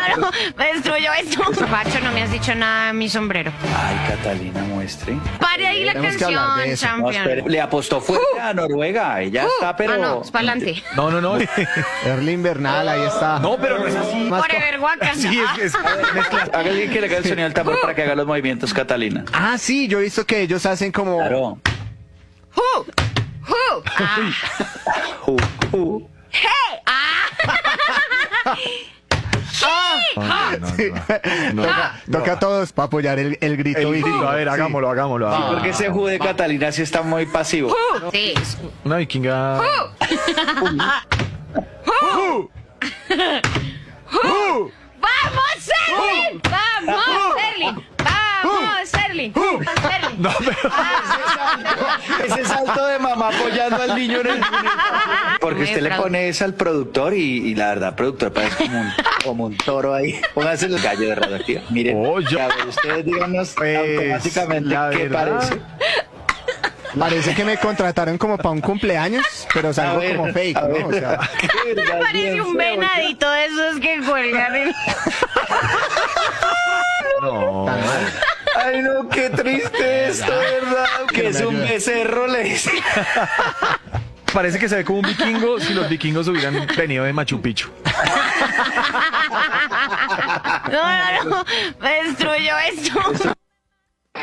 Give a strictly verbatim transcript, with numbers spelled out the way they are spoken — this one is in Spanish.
no, no, me destruyó esto. Pacho, no me has dicho nada de mi sombrero. Ay, Catalina, muestre. Pare ahí la Tenemos que hablar de canción, eso. No, champion. espere, le apostó fuerte a Noruega. Ella está, pero. Ah, no, es para adelante. No, no, no. Erling Bernal, ahí está. No, pero no es así. Más co- Forever Waka. Sí, es, es mezcla. Hágale que le haga el sonido del tambor para que haga los movimientos, Catalina. Ah, sí, yo he visto que ellos hacen como... Claro. Who? Who? Ah. Uh, uh. Hey. Ah. Sí. toca, toca a todos para apoyar el, el grito. El y- grito, a ver, sí. hagámoslo, hagámoslo. Sí, hagámoslo. porque ese ju de Catalina sí está muy pasivo. Who? Sí. Una vikinga. ¡Vamos, Serling! ¡Vamos, Serling! ¡Vamos, Serling! Serling. No, pero. Ese salto de mamá apoyando al niño en el. Porque Muy usted le bravo. pone eso al productor y, y la verdad, productor parece como un, como un toro ahí. Póngase el gallo de radioactiva. Miren, Oye. a ver, ustedes díganos Pues, automáticamente la qué verdad, parece. Parece que me contrataron como para un cumpleaños, pero salgo A ver, como fake, a ¿no? ver. O sea, Qué verdad, Parece bien un feo, venadito de esos que cuelgan en... No. tan mal. Ay, no, qué triste esto, ¿verdad? Que no es me un ayuda. becerro, le dice. Parece que se ve como un vikingo si los vikingos hubieran venido de Machu Picchu. No, no, no, me destruyó esto.